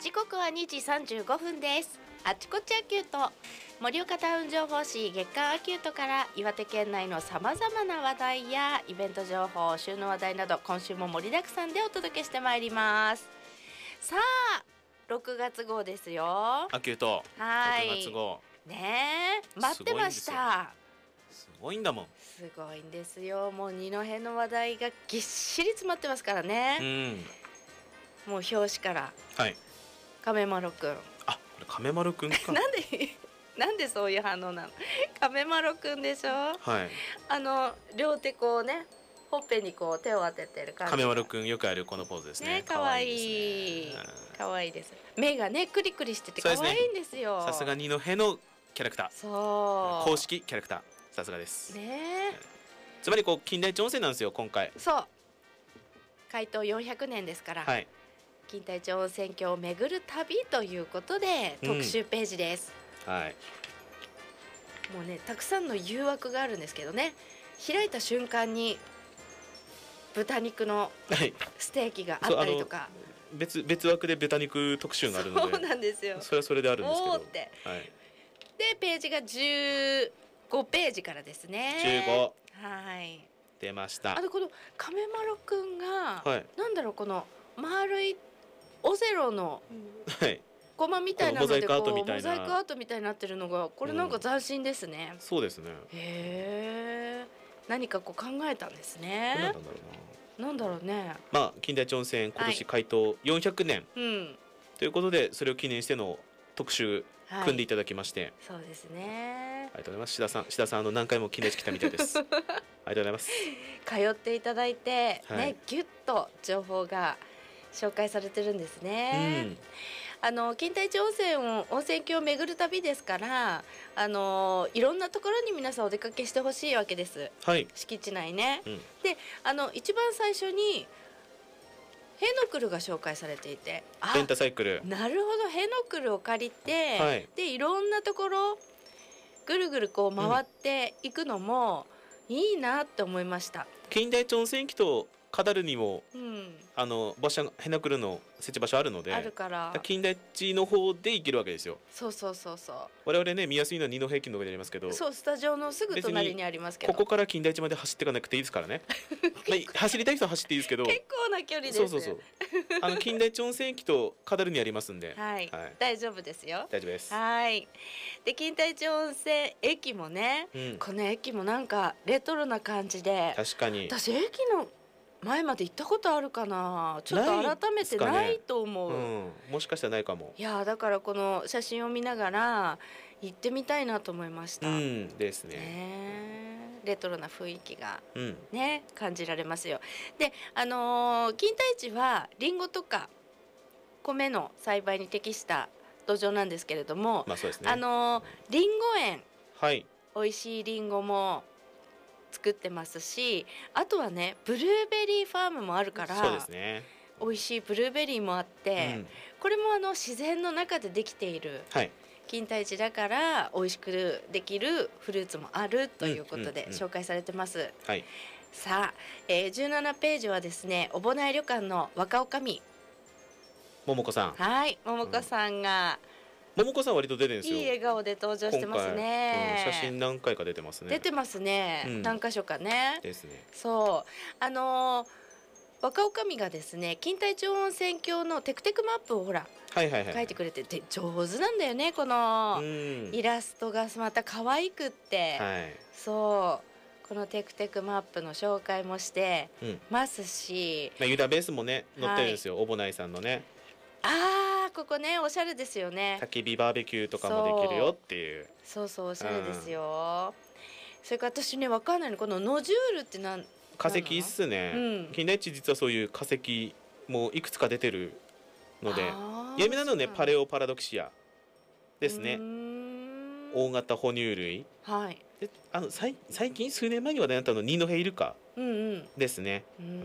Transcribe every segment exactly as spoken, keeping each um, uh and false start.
時刻はにじさんじゅうごふんです。あちこちアキュート、盛岡タウン情報誌月刊アキュートから岩手県内のさまざまな話題やイベント情報、週の話題など今週も盛りだくさんでお届けしてまいります。さあろくがつ号ですよ。 アキュートはい、 ろくがつ号ねえ、待ってました。 すごいんだもん。 すごいんですよ。もう二戸の話題がぎっしり詰まってますからね。うん、もう表紙からはい亀丸くん、 あ、これ亀丸くんかなんでなんでそういう反応なの。亀丸くんでしょ。はい、あの両手こうね、ほっぺにこう手を当ててる感じ。亀丸くんよくあるこのポーズですね。 ね、かわいい、かわいいです。目がねクリクリしててかわいいんですよ。 さすが二戸のキャラクター、そう公式キャラクター、さすがですね。つまりこう金田一温泉なんですよ今回。そう、 開湯よんひゃくねんですから、 はい、 金田一温泉郷を巡る旅ということで特集ページです、うん、はい。もうねたくさんの誘惑があるんですけどね、開いた瞬間に豚肉のステーキがあったりとか、はい、 別, 別枠で豚肉特集があるので、そうなんですよ。それはそれであるんですけど、 おーって、はい、でページがじゅうごページからですね。 じゅうご、 はい、 出ました。 あとこの亀丸くんが、はい、なんだろう、この丸いオセロのゴマみたいなのでこうモザイクアートみたいになってるのが、これなんか斬新ですね、うん、 そうですね。 へえ、何かこう考えたんですね。 何なんだろうな、なんだろうね。まあ金田一温泉今年開湯よんひゃくねん、はい、うん、ということでそれを記念しての特集組んでいただきまして、はい、 そうですね。 ありがとうございます。志田さん、志田さんあの何回も金田一来たみたいです。ありがとうございます。 通っていただいて、はい、ね、ギュッと情報が紹介されてるんですね、うん、あの金田一温泉を温泉郷を巡る旅ですから、あのいろんなところに皆さんお出かけしてほしいわけです、はい、敷地内ね、うん、であの一番最初にヘノクルが紹介されていて、 レンタサイクル、 なるほど、ヘノクルを借りて、はい、でいろんなところぐるぐるこう回っていくのもいいなって思いました、うん、 金田一温泉駅とカダルにも、うん、あの場所ヘナクルの設置場所あるので、あるから金田一の方で行けるわけですよ。そうそうそうそう。我々ね見やすいのは二戸駅の上でありますけど、そう、スタジオのすぐ隣にありますけど、ここから金田一まで走っていかなくていいですからね。まあ、走りたい人は走っていいですけど、結構な距離です。そうそうそう。あの金田一温泉駅とカダルにありますんで、はい、はい、大丈夫ですよ。大丈夫です。はい。で金田一温泉駅もね、うん、この駅もなんかレトロな感じで、確かに私駅の前まで行ったことあるかな、ちょっと改めてないと思う、ね、うん、もしかしたらないかも。いやだからこの写真を見ながら行ってみたいなと思いました、うん、ですね。ね、レトロな雰囲気が、うん、ね、感じられますよ。で、あのー、金田一はリンゴとか米の栽培に適した土壌なんですけれども、まあそうですね、あのー、リンゴ園、はい、美味しいリンゴも作ってますし、あとはねブルーベリーファームもあるから、そうですね、美味しいブルーベリーもあって、うん、これもあの自然の中でできている、はい、金田一だから美味しくできるフルーツもあるということで紹介されてます、うんうんうん、はい、さあ、えー、じゅうななページはですね、おぼない旅館の若女将桃子さん、はい、桃子さんが、うん、桃子さん割と出てるんですよ。いい笑顔で登場してますね、うん、写真何回か出てますね。出てますね、うん、何箇所かね。ですね。そう、あのー、若女将がですね金田一温泉郷のテクテクマップをほら、はいはいはい、書いてくれてて上手なんだよね、このイラストがまた可愛くって、はい、そうこのテクテクマップの紹介もしてますし、うん、ユダベースもね載ってるんですよ、はい、おぼないさんのね。あー、ここねおしゃれですよね。焚き火バーベキューとかもできるよっていう。そうそう、おしゃれですよ、うん、それから私ね分かんないの、このノジュールってなん化石っすね、うん、金田一実はそういう化石もいくつか出てるので、有名なのねパレオパラドキシアですね、大型哺乳類、はい、であの最近数年前に話題になったの二戸イルカですね、うんうん、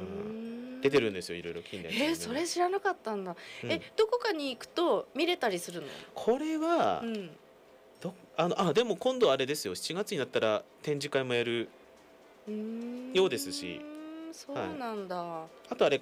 出てるんですよ、いろいろ金田一、ね、えー、それ知らなかったんだ、うん、えどこかに行くと見れたりするの？これは、うん、どあのあでも今度あれですよ、しちがつになったら展示会もやるようですし、そうなんだ、はい、あとあれか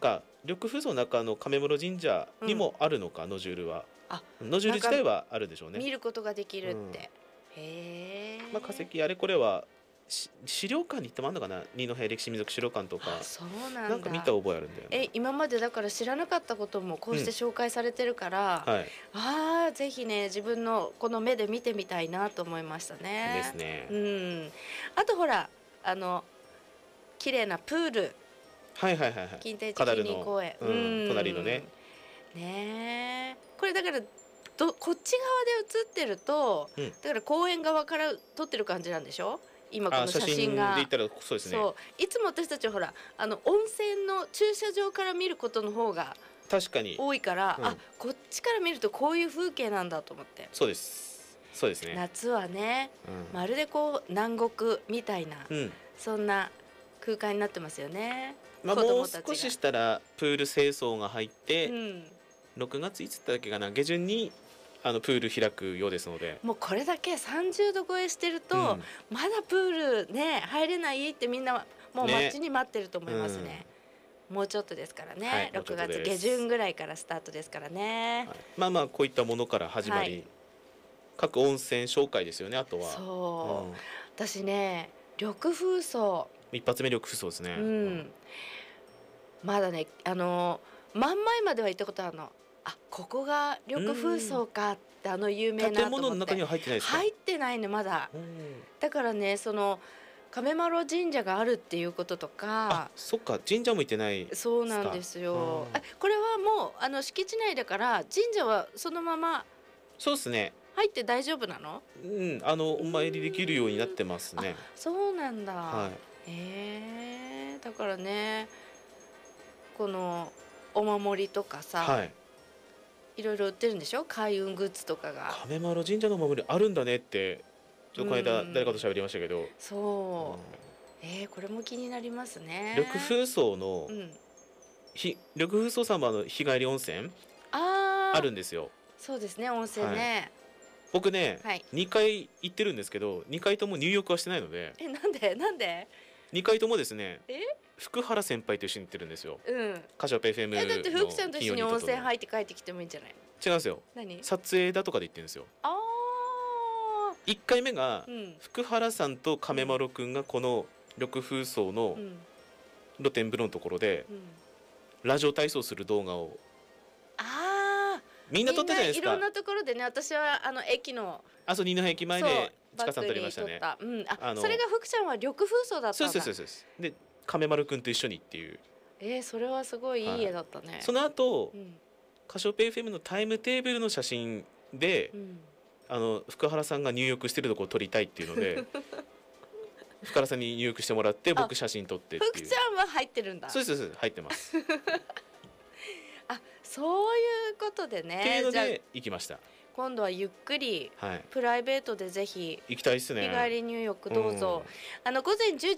緑風荘の中の亀室神社にもあるのか、うん、ノジュールは。あ、ノジュール自体はあるでしょうね。 見ることができるって、うん、へえ。まあ化石あれこれは資料館に行ってもあるのかな、二戸歴史民族資料館とか。 そうなんだ。 なんか見た覚えあるんだよね。 え、今までだから知らなかったこともこうして紹介されてるから、うんはい、ああぜひね自分のこの目で見てみたいなと思いましたね。 ですね。 うん。あとほらあの綺麗なプール。 はいはいはいはい。 近代地記念公園。 うん、隣のね。 ねえ。これだからどこっち側で写ってると、うん、だから公園側から撮ってる感じなんでしょ？今この写真が。 写真で言ったらそうですね。そういつも私たちはほらあの温泉の駐車場から見ることの方が確かに多いから、うん、あこっちから見るとこういう風景なんだと思って。 そうですそうですね。 夏はね、うん、まるでこう南国みたいな、うん、そんな空間になってますよね。 まあ、もう少ししたらプール清掃が入って、うん、ろくがついつだっけかな下旬にあのプール開くようですので、 もうこれだけさんじゅうど超えしてると、うん、まだプールね入れないってみんなもう待ちに待ってると思いますね。ねうん、もうちょっとですからね、はい、ろくがつ下旬ぐらいからスタートですからね。 はい、まあまあこういったものから始まり、はい、各温泉紹介ですよね。あとはそう、うん、私ね緑風荘一発目緑風荘ですね。うん、 まだねあの真ん前までは行ったことあるの。あここが緑風荘かってあの有名なと思って。 建物の中には入ってないですか？ 入ってないねまだ。だからねその亀丸神社があるっていうこととか。 あそっか神社も行ってない。 そうなんですよ。あこれはもうあの敷地内だから神社はそのまま。 そうですね。 入って大丈夫なの？ うんあのお参りできるようになってますね。 そうなんだ。 はい、 えー、だからねこのお守りとかさ、はい、いろいろ売ってるんでしょ？開運グッズとかが。 亀丸神社のお守りあるんだねってちょっとこの間誰かと喋りましたけど。 そう、うん、えー、これも気になりますね。 緑風荘の、うん、ひ緑風荘様の日帰り温泉 あ, あるんですよ。 そうですね温泉ね、はい、 僕ね、はい、にかい行ってるんですけどにかいとも入浴はしてないので。 えなんでなんでにかいともですね福原先輩と一緒に行ってるんですよ。うん。カシオペ エフエム のえだって福さんと一緒に温泉入って帰ってきてもいいんじゃない？ 違うんですよ。 何？ 撮影だとかで行ってるんですよ。ああ。いっかいめが、うん、福原さんと亀丸くんがこの緑風荘の露天風呂のところで、うん、ラジオ体操する動画を。ああ。みんな撮ったじゃないですか。 いろんなところでね私はあの駅の。 あそう二戸駅前で。ちかさん撮りましたね。 うん、ああそれが福ちゃんは緑風荘だったんだ。 そうそうそうそうで亀丸くんと一緒にっていう。 えー、それはすごいいい絵だったね。はい、 その後、うん、カシオペ エフエム のタイムテーブルの写真で、うん、あの福原さんが入浴してるとこを撮りたいっていうので福原さんに入浴してもらって僕写真撮ってっていう。 福ちゃんは入ってるんだ。 そうですそうです入ってます。 あそういうことでね。 っていうので行きました。 今度はゆっくり、はい、プライベートでぜひ行きたいですね。 日帰り入浴どうぞ、うん、あの午前じゅうじ